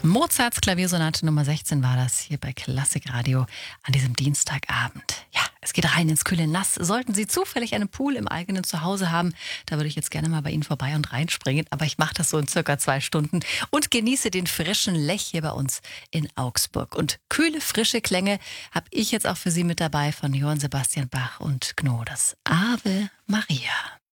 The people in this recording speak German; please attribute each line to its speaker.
Speaker 1: Mozarts Klaviersonate Nummer 16 war das hier bei Klassikradio an diesem Dienstagabend. Ja, es geht rein ins kühle Nass. Sollten Sie zufällig einen Pool im eigenen Zuhause haben, da würde ich jetzt gerne mal bei Ihnen vorbei und reinspringen. Aber ich mache das so in circa 2 Stunden und genieße den frischen Lech hier bei uns in Augsburg. Und kühle, frische Klänge habe ich jetzt auch für Sie mit dabei von Johann Sebastian Bach und Gno, das Ave Maria.